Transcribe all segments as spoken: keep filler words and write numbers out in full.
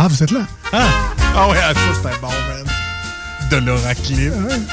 vous êtes là. Ah, ah ouais, ça c'était bon, man. De l'oraclite.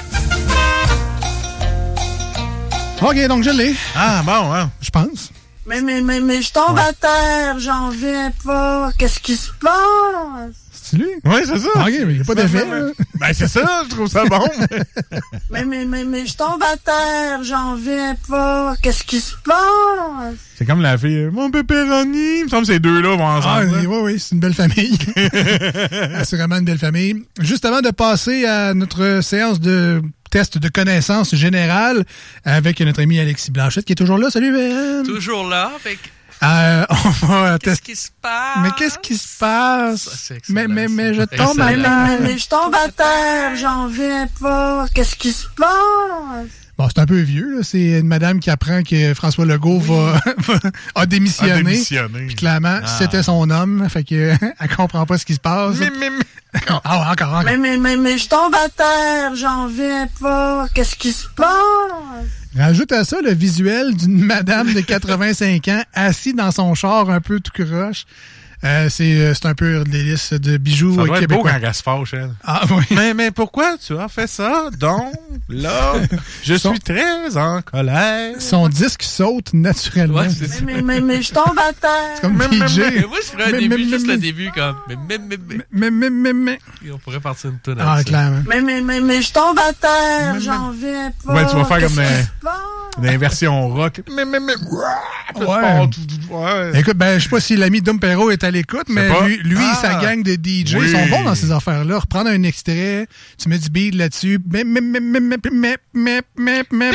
OK, donc je l'ai. Ah, bon, hein. Je pense. Mais, mais, mais, mais je tombe ouais. à terre, j'en viens pas. Qu'est-ce qui se passe? C'est lui? Oui, c'est ça. OK, mais il n'y a pas d'effet. Ben, c'est ça, je trouve ça bon. mais, mais, mais, mais je tombe à terre, j'en viens pas. Qu'est-ce qui se passe? C'est comme la fille, mon pepperoni. Il me semble que ces deux-là vont ensemble. Ah, oui, oui, c'est une belle famille. Assurément une belle famille. Juste avant de passer à notre séance de test de connaissances générales avec notre ami Alexis Blanchette qui est toujours là. Salut, Ben. Toujours là, avec... Euh, on va qu'est-ce tester. qui se passe? Mais qu'est-ce qui se passe? Ça, c'est mais, mais, mais je excellent. tombe à terre. Mais, mais, mais je tombe à terre, j'en viens pas. Qu'est-ce qui se passe? Bon, c'est un peu vieux, là. C'est une madame qui apprend que François Legault oui. va, a démissionné. A démissionné. Puis clairement, ah. c'était son homme. Fait que, elle comprend pas ce qui se passe. Mais, mais, mais. Ah, ouais, encore, encore. Mais, mais, mais, mais je tombe à terre, j'en viens pas. Qu'est-ce qui se passe? Rajoute à ça le visuel d'une madame de quatre-vingt-cinq ans assise dans son char un peu tout croche. Euh, c'est, c'est un peu de délice de bijoux ça doit québécois. être beau quand elle se fâche, elle. Ah oui. Mais, mais pourquoi tu as fait ça? Donc, là, je son, suis très en colère. Son disque saute naturellement. Ouais, c'est mais, mais, mais, mais je tombe à terre. C'est comme mais, D J. Mais, mais, moi, je ferais un début, mais, juste mais, le début, comme... Mais, mais, mais, mais, mais, mais, mais. Et on pourrait partir une toune Ah, clairement. Mais, mais, mais, mais, je tombe à terre, j'en viens pas. Ouais, tu vas faire comme une une version rock. Mais, mais, mais. Ouais. ouais. Écoute, ben, je sais pas si l'ami Dom Perrault est à l'écoute, mais lui, lui ah. et sa gang de D J oui. sont bons dans ces affaires-là. Reprendre un extrait, tu mets du beat là-dessus. Mais, mais, mais, mais, mais, mais, mais, mais, mais,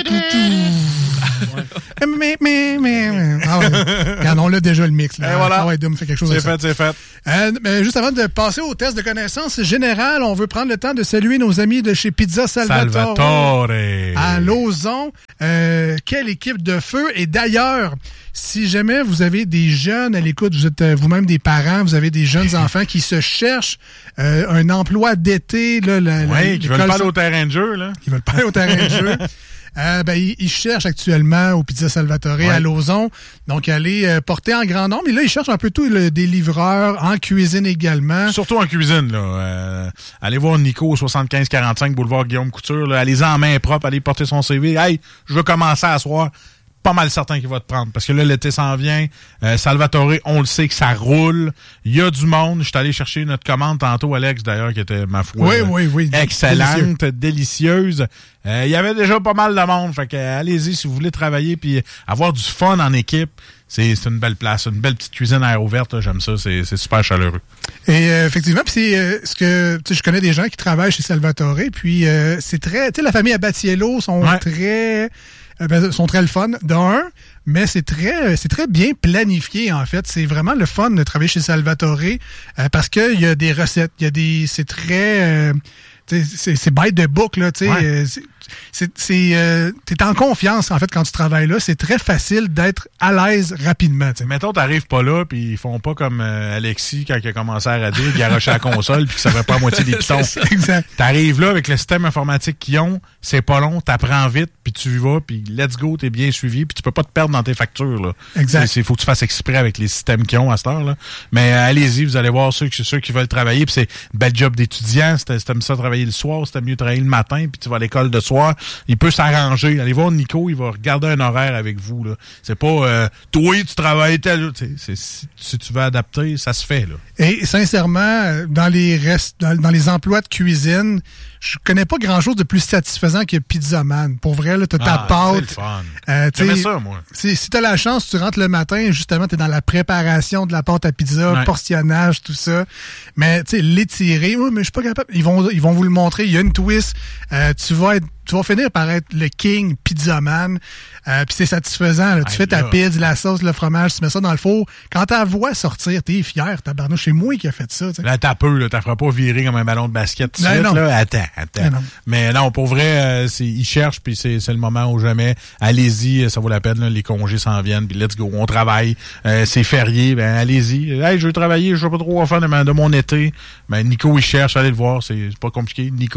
mais, mais, mais. Ah ouais. Regardons-le déjà le mix, là. Et voilà. Ah ouais, Dom fait quelque chose. C'est fait, c'est fait. Euh, mais juste avant de passer au test de connaissances générales, on veut prendre le temps de saluer nos amis de chez Pizza Salvatore. Salvatore. À Lauson. Euh, quelle équipe de feu. Et d'ailleurs, si jamais vous avez des jeunes à l'écoute, vous êtes vous-même des parents, vous avez des jeunes enfants qui se cherchent euh, un emploi d'été. Là, la, oui, la, qui veulent pas aller au terrain de jeu. Là. Ils veulent pas aller au terrain de jeu. Euh, ben, ils, ils cherchent actuellement au Pizza Salvatore ouais. à Lauson. Donc, aller euh, porter en grand nombre. Et là, ils cherchent un peu tout le, des livreurs, en cuisine également. Surtout en cuisine, là. Euh, allez voir Nico au soixante-quinze quarante-cinq boulevard Guillaume Couture. Là. Allez-y en main propre, allez porter son C V. Hey, je veux commencer à soir. Pas mal certain qu'il va te prendre. Parce que là, l'été s'en vient. Euh, Salvatore, on le sait que ça roule. Il y a du monde. Je suis allé chercher notre commande tantôt, Alex, d'ailleurs, qui était, ma foi, oui, oui, oui. excellente, Délicieux. délicieuse. Euh, il y avait déjà pas mal de monde. Fait que euh, allez-y si vous voulez travailler puis avoir du fun en équipe. C'est, c'est une belle place, une belle petite cuisine à air ouverte. Là, j'aime ça. C'est, c'est super chaleureux. Et euh, effectivement, puis c'est euh, ce que tu sais, je connais des gens qui travaillent chez Salvatore. Puis euh, c'est très, tu sais, la famille Abatiello sont ouais. très Euh, ben, sont très le fun, d'un, mais c'est très c'est très bien planifié, en fait. C'est vraiment le fun de travailler chez Salvatore euh, parce qu'il y a des recettes, il y a des... C'est très... Euh, c'est, c'est by the book, là, tu sais. Ouais. Euh, c'est, c'est, c'est, euh, t'es en confiance, en fait, quand tu travailles là. C'est très facile d'être à l'aise rapidement, t'sais. Mettons, t'arrives pas là, puis ils font pas comme euh, Alexis, quand il a commencé à rader, il garochait la console, puis qu'il savait pas à moitié des pitons. Exact. T'arrives là, avec le système informatique qu'ils ont, c'est pas long, t'apprends vite, puis tu y vas, puis let's go, t'es bien suivi, puis tu peux pas te perdre dans tes factures, là. Exact. Il faut que tu fasses exprès avec les systèmes qu'ils ont à cette heure, là. Mais euh, allez-y, vous allez voir ceux, ceux qui veulent travailler, puis c'est un bel job d'étudiant, si t'aimes ça travailler le soir, c'était mieux travailler le matin, puis tu vas à l'école de soir. Il peut s'arranger. Allez voir Nico, il va regarder un horaire avec vous. Là. C'est pas euh, toi, tu travailles tel. C'est, si, si tu veux adapter, ça se fait. Là. Et sincèrement, dans les restes, dans, dans les emplois de cuisine, je connais pas grand-chose de plus satisfaisant que Pizzaman. Pour vrai, là, t'as ta ah, pâte. C'est le fun. Euh, J'aimais ça, moi. Si t'as la chance, tu rentres le matin, justement, t'es dans la préparation de la pâte à pizza, ouais. portionnage, tout ça. Mais, tu sais, l'étirer, oui, mais je suis pas capable. Ils vont, ils vont vous le montrer. Il y a une twist. Euh, tu vas être, tu vas finir par être le king Pizzaman. Euh, puis c'est satisfaisant. Là. Tu ah, fais ta là. pizza, la sauce, le fromage, tu mets ça dans le four. Quand t'as la voix sortir, t'es fier. Tabarnouche, c'est moi qui a fait ça. T'sais. Là, t'as peu, là. T'as feras pas virer comme un ballon de basket tout de suite. Non. Là. Attends, attends. Non. Mais non, pour vrai, euh, c'est, ils cherchent, puis c'est, c'est le moment ou jamais. Allez-y, ça vaut la peine. Là, les congés s'en viennent, puis let's go. On travaille. Euh, c'est férié, ben allez-y. Hey, je veux travailler, je sais pas trop quoi faire de, ma, de mon été. Ben Nico, il cherche, allez le voir. C'est, c'est pas compliqué. Nico.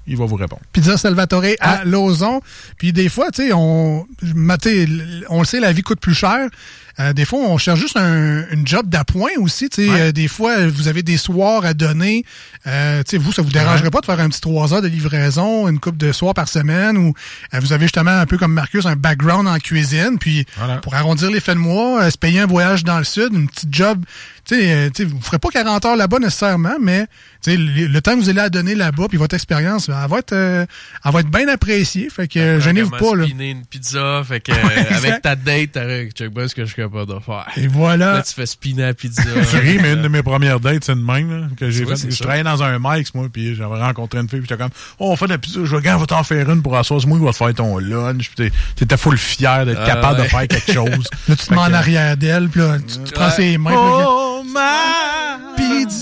il va vous répondre. Pizza Salvatore à ah. Lauson. Puis des fois, tu sais, on, on le sait, la vie coûte plus cher. Euh, des fois, on cherche juste un, une job d'appoint aussi. Tu sais, ouais. euh, des fois, vous avez des soirs à donner. Euh, tu sais, vous, ça vous dérangerait ouais. pas de faire un petit trois heures de livraison, une couple de soirs par semaine, ou euh, vous avez justement un peu comme Marcus un background en cuisine, puis voilà. pour arrondir les fins de mois, euh, se payer un voyage dans le sud, une petite job. Tu sais, euh, vous ne ferez pas quarante heures là-bas nécessairement, mais le, le temps que vous allez à donner là-bas, puis votre expérience, elle va être, euh, elle va être bien appréciée. Fait que euh, gênez-vous pas. Là. Spiner une pizza, fait que euh, avec ta date, t'arrêtes, check pas ce que je suis capable de faire. Et voilà. Là, tu fais spiner la pizza. Je ris, mais une de mes premières dates, c'est de même, là, que j'ai ouais, fait. Je travaillais dans un Mike's, moi, puis j'avais rencontré une fille, puis j'étais comme, oh, on fait de la pizza, je vais gars, on va t'en faire une pour asseoir, c'est moi qui va te faire ton lunch, puis t'étais full fier d'être ah, capable ouais. de faire quelque chose. Là, tu te mets en arrière d'elle, puis là, tu, tu ouais. prends ses mains, oh, ma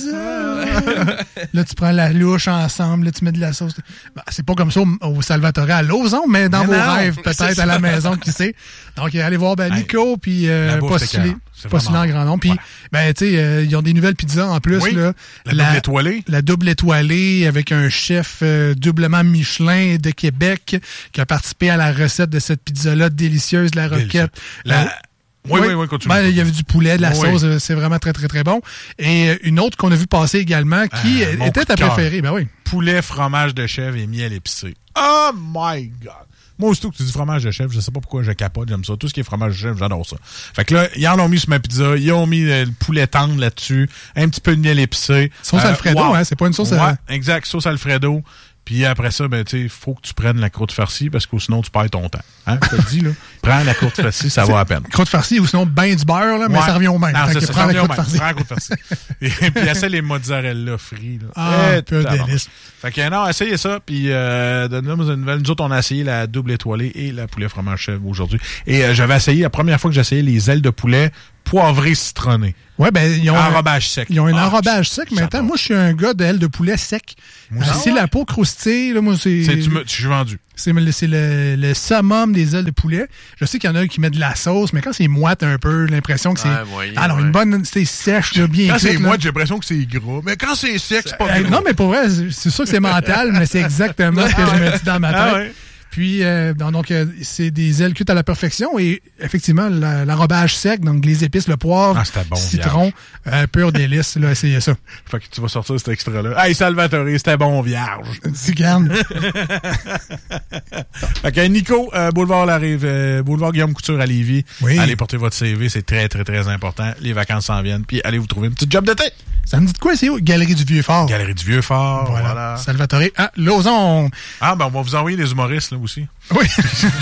pizza! Là, tu prends la louche ensemble, là, tu mets de la sauce. Ben, c'est pas comme ça au, au Salvatore à Lauson, mais dans mais vos non, rêves, peut-être, à la maison, qui sait. Donc, allez voir ben, Nico, hey, puis euh, postuler. Postuler en grand nombre. Puis, ouais. ben, tu sais, euh, ils ont des nouvelles pizzas en plus. Oui, là, la, la double étoilée. La double étoilée avec un chef euh, doublement Michelin de Québec qui a participé à la recette de cette pizza-là délicieuse, la roquette. La... Euh, Oui, oui, oui, continue. Ben, il y avait du poulet, de la oui. sauce, c'est vraiment très, très, très bon. Et une autre qu'on a vu passer également, qui euh, était ta préférée, ben oui. Poulet, fromage de chèvre et miel épicé. Oh my God! Moi, aussitôt que tu dis fromage de chèvre, je sais pas pourquoi je capote, j'aime ça. Tout ce qui est fromage de chèvre, j'adore ça. Fait que là, ils en ont mis sur ma pizza, ils ont mis le poulet tendre là-dessus, un petit peu de miel épicé. Sauce euh, Alfredo, wow. hein, c'est pas une sauce... Ouais, à... exact, sauce Alfredo. Puis après ça, ben, tu sais, il faut que tu prennes la croûte farcie parce que sinon, tu perds ton temps. Hein? Je te le dis, là. Prends la croûte farcie, ça va à peine. Croûte farcie ou sinon, ben du beurre, là, mais ouais. ça revient au même. Non, fait ça, que ça, prends ça la croûte farcie. Prends la croûte farcie. Et puis, essaie les mozzarella frits, là. Ah, peu délice. Fait que non, essayez ça. Puis, euh, donne-nous une nouvelle. Nous autres, on a essayé la double étoilée et la poulet fromage chèvre aujourd'hui. Et euh, j'avais essayé, la première fois que j'ai essayé les ailes de poulet poivrées citronnées. Ouais, ben, ils ont enrobage un, sec. Ils ont un ah, enrobage sec. Mais attends, moi, je suis un gars d'ailes de poulet sec. Moi, euh, si ah ouais. la peau croustille, là, moi, c'est. C'est, tu me, tu suis vendu. C'est, c'est le, le summum des ailes de poulet. Je sais qu'il y en a qui mettent de la sauce, mais quand c'est moite un peu, l'impression que c'est. Ah, moyen, alors, ouais. une bonne, c'est sèche, là, bien Quand cuite, c'est là. moite, j'ai l'impression que c'est gras. Mais quand c'est sec, c'est pas euh, gras. Non, mais pour vrai, c'est sûr que c'est mental, mais c'est exactement ce que je me dis dans ma tête. Ah ouais. Puis, euh, donc, euh, c'est des ailes cuites à la perfection et effectivement, la, l'enrobage sec, donc les épices, le poivre, ah, bon, citron, euh, pur délice, là, essayez ça. Fait que tu vas sortir cet extrait-là. Hey, Salvatore, c'était bon, vierge. Tu gardes. Fait que Nico, euh, boulevard La Rive, euh, boulevard Guillaume Couture à Lévis. Oui. Allez porter votre C V, c'est très, très, très important. Les vacances s'en viennent. Puis, allez vous trouver une petite job d'été. Ça me dit de quoi, c'est où? Galerie du Vieux-Fort. Galerie du Vieux-Fort, voilà. voilà. Salvatore à Lauson. Ah, ben, on va vous envoyer des humoristes, là, aussi. Oui.